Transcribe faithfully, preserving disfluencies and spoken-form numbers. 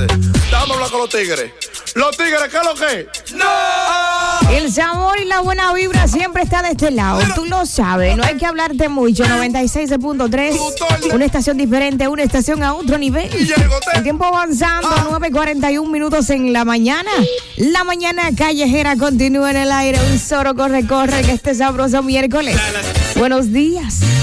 espérate. Vamos a hablar con los tigres. Los tigres, ¿qué es lo que? ¡No! El sabor y la buena vibra siempre está de este lado. Tú lo sabes, no hay que hablarte mucho. noventa y seis punto tres, una estación diferente, una estación a otro nivel. El tiempo avanzando, nueve cuarenta y uno minutos en la mañana. La mañana callejera continúa en el aire. Un solo corre, corre, que este sabroso miércoles. Buenos días.